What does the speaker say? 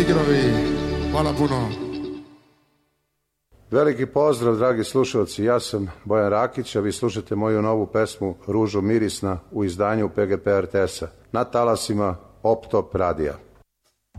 tigrovi. Hvala puno. Veliki pozdrav, dragi slušalci, ja sam Bojan Rakić, a vi slušate moju novu pesmu Ružo mirisna u izdanju PGP RTS-a na talasima Optop radija.